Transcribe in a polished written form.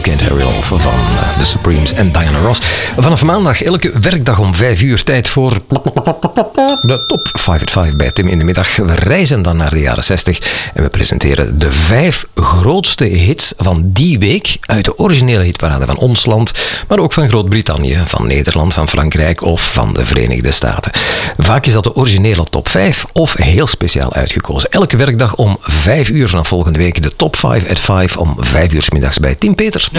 Can't Hurry Off van The Supremes en Diana Ross. Vanaf maandag elke werkdag om 5 uur tijd voor de Top 5 at 5 bij Tim in de middag. We reizen dan naar de jaren 60 en we presenteren de 5 grootste hits van die week uit de originele hitparade van ons land, maar ook van Groot-Brittannië, van Nederland, van Frankrijk of van de Verenigde Staten. Vaak is dat de originele top 5 of heel speciaal uitgekozen. Elke werkdag om 5 uur vanaf volgende week de Top 5 at 5 om 5 uur 's middags bij Tim Peters.